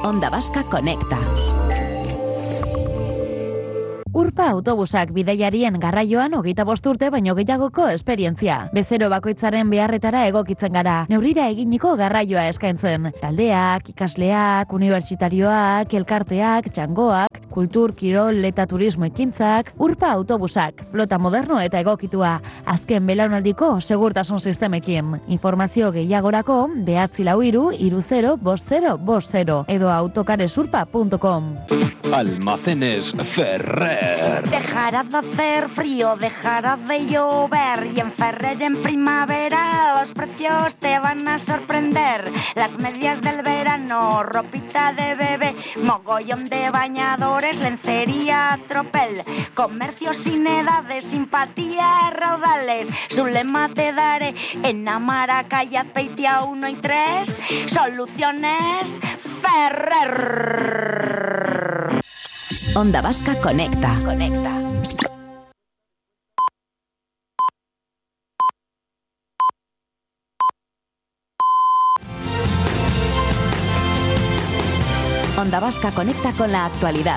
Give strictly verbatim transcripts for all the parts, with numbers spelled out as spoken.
Onda Vasca Conecta. Urpa autobusak bidaiarien garraioan hogeita bost urte baino gehiagoko esperientzia. Bezero bakoitzaren beharretara egokitzen gara. Neurrira eginiko garraioa eskaintzen. Taldeak, ikasleak, unibertsitarioak, elkarteak, txangoak, kultur, kirol eta turismo ekintzak, Urpa autobusak, flota moderno eta egokitua. Azken belaunaldiko segurtasun sistemekin. Informazio gehiagorako behatzi lau hiru hiru zero bost zero bost zero edo autocaresurpa punto com. Almacenes Ferrer. Dejará de hacer frío, dejará de llover y en Ferrer en primavera los precios te van a sorprender. Las medias del verano, ropita de bebé, mogollón de bañadores, lencería, tropel, comercio sin edades, simpatía, raudales. Su lema te daré en Amaraca y Azpeitia uno y tres. Soluciones Ferrer. Onda Vasca Conecta. Conecta. Onda Vasca Conecta con la actualidad.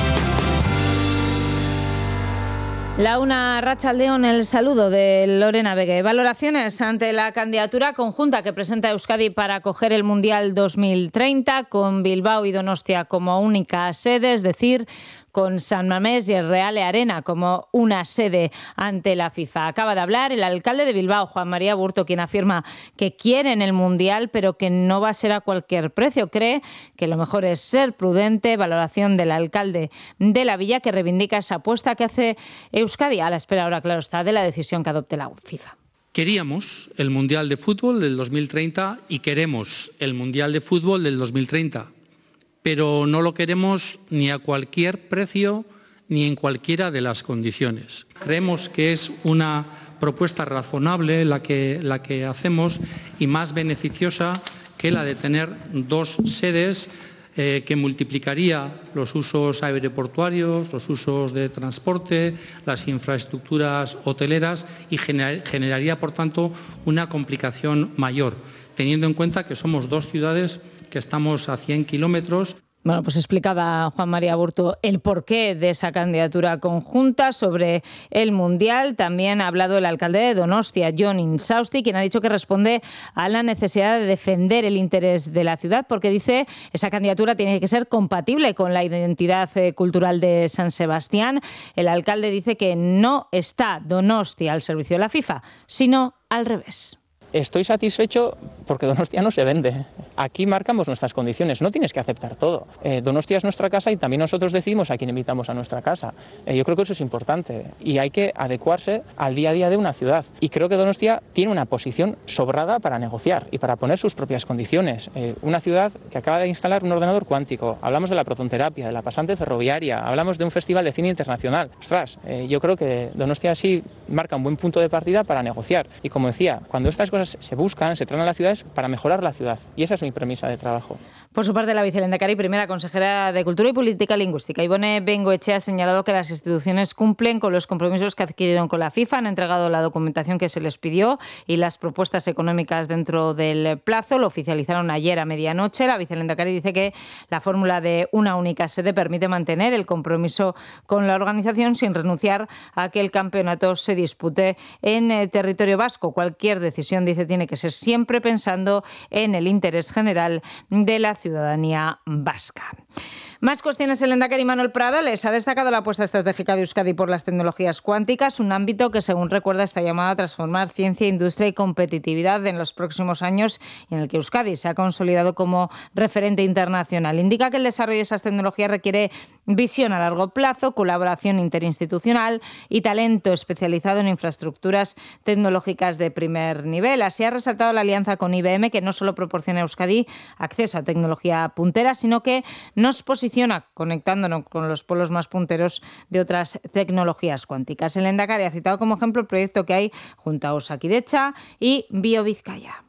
La una, Arratsaldeon, el saludo de Lorena Begue. Valoraciones ante la candidatura conjunta que presenta Euskadi para acoger el Mundial dos mil treinta, con Bilbao y Donostia como única sede, es decir, con San Mamés y el Reale Arena como una sede ante la FIFA. Acaba de hablar el alcalde de Bilbao, Juan María Burto, quien afirma que quieren el Mundial, pero que no va a ser a cualquier precio. Cree que lo mejor es ser prudente. Valoración del alcalde de la villa, que reivindica esa apuesta que hace Euskadi a la espera, ahora claro está, de la decisión que adopte la FIFA. Queríamos el Mundial de Fútbol del dos mil treinta y queremos el Mundial de Fútbol del dos mil treinta. Pero no lo queremos ni a cualquier precio ni en cualquiera de las condiciones. Creemos que es una propuesta razonable la que, la que hacemos y más beneficiosa que la de tener dos sedes eh, que multiplicaría los usos aeroportuarios, los usos de transporte, las infraestructuras hoteleras y gener, generaría, por tanto, una complicación mayor, teniendo en cuenta que somos dos ciudades que estamos a cien kilómetros. Bueno, pues explicaba Juan María Burto el porqué de esa candidatura conjunta sobre el Mundial. También ha hablado el alcalde de Donostia, Jon Insausti, quien ha dicho que responde a la necesidad de defender el interés de la ciudad, porque dice esa candidatura tiene que ser compatible con la identidad cultural de San Sebastián. El alcalde dice que no está Donostia al servicio de la FIFA, sino al revés. Estoy satisfecho porque Donostia no se vende. Aquí marcamos nuestras condiciones, no tienes que aceptar todo. Eh, Donostia es nuestra casa y también nosotros decidimos a quién invitamos a nuestra casa. Eh, yo creo que eso es importante y hay que adecuarse al día a día de una ciudad. Y creo que Donostia tiene una posición sobrada para negociar y para poner sus propias condiciones. Eh, una ciudad que acaba de instalar un ordenador cuántico. Hablamos de la protonterapia, de la pasante ferroviaria, hablamos de un festival de cine internacional. Ostras, eh, yo creo que Donostia sí marca un buen punto de partida para negociar. Y como decía, cuando estas cosas se buscan, se traen a las ciudades para mejorar la ciudad. Y esa es mi premisa de trabajo. Por su parte, la vicelehendakari, primera consejera de Cultura y Política Lingüística, Ibone Bengoechea, ha señalado que las instituciones cumplen con los compromisos que adquirieron con la FIFA, han entregado la documentación que se les pidió y las propuestas económicas dentro del plazo. Lo oficializaron ayer a medianoche. La vicelehendakari dice que la fórmula de una única sede permite mantener el compromiso con la organización sin renunciar a que el campeonato se dispute en eh, territorio vasco. Cualquier decisión, dice, tiene que ser siempre pensando en el interés general de la ciudadanía vasca. Más cuestiones. El lehendakari Manuel Pradales ha destacado la apuesta estratégica de Euskadi por las tecnologías cuánticas, un ámbito que, según recuerda, está llamado a transformar ciencia, industria y competitividad en los próximos años y en el que Euskadi se ha consolidado como referente internacional. Indica que el desarrollo de esas tecnologías requiere visión a largo plazo, colaboración interinstitucional y talento especializado en infraestructuras tecnológicas de primer nivel. Así ha resaltado la alianza con I B M, que no solo proporciona a Euskadi acceso a tecnología puntera, sino que nos posiciona conectándonos con los polos más punteros de otras tecnologías cuánticas. El lehendakari ha citado como ejemplo el proyecto que hay junto a Osakidecha y BioVizcaya.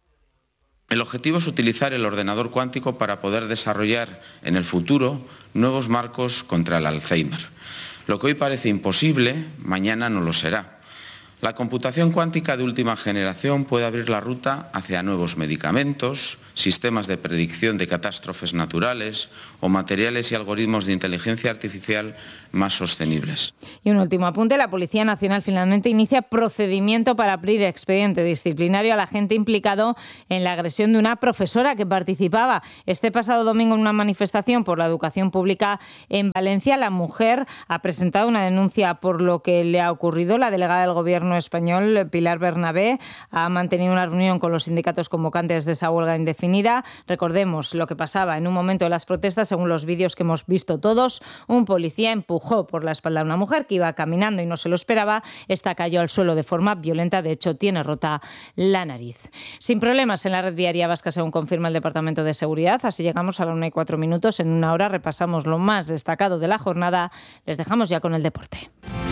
El objetivo es utilizar el ordenador cuántico para poder desarrollar en el futuro nuevos marcos contra el Alzheimer. Lo que hoy parece imposible, mañana no lo será. La computación cuántica de última generación puede abrir la ruta hacia nuevos medicamentos, sistemas de predicción de catástrofes naturales o materiales y algoritmos de inteligencia artificial más sostenibles. Y un último apunte, la Policía Nacional finalmente inicia procedimiento para abrir expediente disciplinario al agente implicado en la agresión de una profesora que participaba este pasado domingo en una manifestación por la educación pública en Valencia. La mujer ha presentado una denuncia por lo que le ha ocurrido. La delegada del Gobierno español, Pilar Bernabé, ha mantenido una reunión con los sindicatos convocantes de esa huelga indefinida. Recordemos lo que pasaba en un momento de las protestas, según los vídeos que hemos visto todos. Un policía empujó por la espalda a una mujer que iba caminando y no se lo esperaba. Esta cayó al suelo de forma violenta, de hecho tiene rota la nariz. Sin problemas en la red viaria vasca, según confirma el Departamento de Seguridad. Así llegamos a la una y cuatro minutos. En una hora repasamos lo más destacado de la jornada. Les dejamos ya con el deporte.